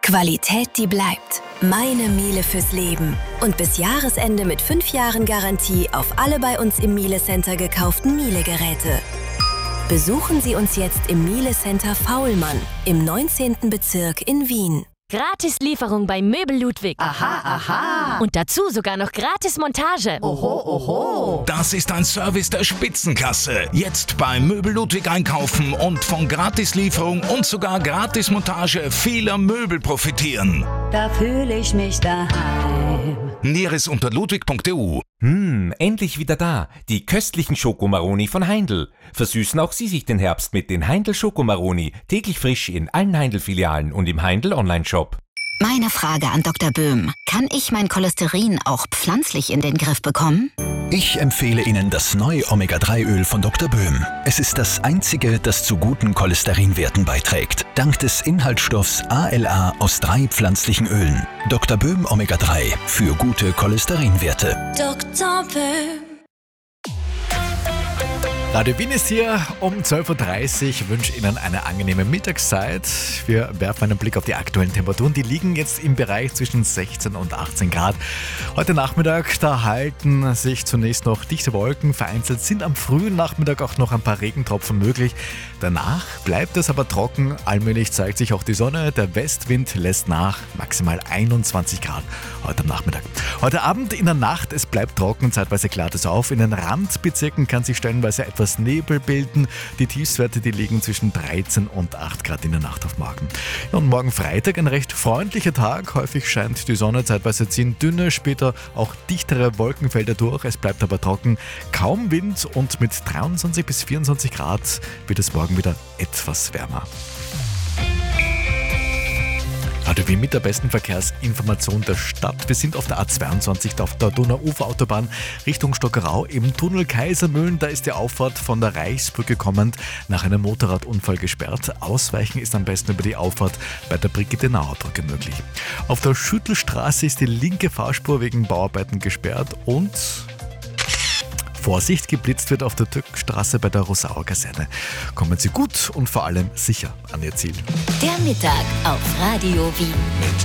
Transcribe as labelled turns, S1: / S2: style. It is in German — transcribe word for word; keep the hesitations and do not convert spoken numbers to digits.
S1: Qualität, die bleibt. Meine Miele fürs Leben. Und bis Jahresende mit fünf Jahren Garantie auf alle bei uns im Miele Center gekauften Miele-Geräte. Besuchen Sie uns jetzt im Miele Center Faulmann im neunzehnten Bezirk in Wien.
S2: Gratis-Lieferung bei Möbel Ludwig.
S3: Aha, aha.
S2: Und dazu sogar noch Gratis-Montage.
S3: Oho, oho.
S4: Das ist ein Service der Spitzenklasse. Jetzt bei Möbel Ludwig einkaufen und von Gratislieferung und sogar Gratismontage vieler Möbel profitieren.
S3: Da fühle ich mich daheim.
S4: Näheres unter ludwig punkt e u.
S5: Hm, endlich wieder da. Die köstlichen Schokomaroni von Heindl. Versüßen auch Sie sich den Herbst mit den Heindl Schokomaroni. Täglich frisch in allen Heindl-Filialen und im Heindl Online-Shop.
S6: Meine Frage an Doktor Böhm. Kann ich mein Cholesterin auch pflanzlich in den Griff bekommen?
S7: Ich empfehle Ihnen das neue Omega drei Öl von Doktor Böhm. Es ist das einzige, das zu guten Cholesterinwerten beiträgt. Dank des Inhaltsstoffs A L A aus drei pflanzlichen Ölen. Doktor Böhm Omega drei für gute Cholesterinwerte.
S1: Doktor Böhm.
S8: Radio Wien ist hier um zwölf Uhr dreißig. Ich wünsche Ihnen eine angenehme Mittagszeit. Wir werfen einen Blick auf die aktuellen Temperaturen. Die liegen jetzt im Bereich zwischen sechzehn und achtzehn Grad. Heute Nachmittag, da halten sich zunächst noch dichte Wolken. Vereinzelt sind am frühen Nachmittag auch noch ein paar Regentropfen möglich. Danach bleibt es aber trocken. Allmählich zeigt sich auch die Sonne. Der Westwind lässt nach. Maximal einundzwanzig Grad heute am Nachmittag. Heute Abend in der Nacht, es bleibt trocken. Zeitweise klart es auf. In den Randbezirken kann sich stellenweise etwas Nebel bilden. Die Tiefstwerte, die liegen zwischen dreizehn und acht Grad in der Nacht auf morgen. Ja, und morgen Freitag ein recht freundlicher Tag. Häufig scheint die Sonne, zeitweise ziehen dünne, später auch dichtere Wolkenfelder durch. Es bleibt aber trocken, kaum Wind und mit dreiundzwanzig bis vierundzwanzig Grad wird es morgen wieder etwas wärmer. Radio Wien mit der besten Verkehrsinformation der Stadt. Wir sind auf der A zweiundzwanzig auf der Donauuferautobahn Richtung Stockerau im Tunnel Kaisermühlen. Da ist die Auffahrt von der Reichsbrücke kommend nach einem Motorradunfall gesperrt. Ausweichen ist am besten über die Auffahrt bei der Brigitte-Nauer-Brücke möglich. Auf der Schüttelstraße ist die linke Fahrspur wegen Bauarbeiten gesperrt und Vorsicht, geblitzt wird auf der Türkstraße bei der Rosauer Kaserne. Kommen Sie gut und vor allem sicher an Ihr Ziel.
S2: Der Mittag auf Radio Wien.
S8: Mit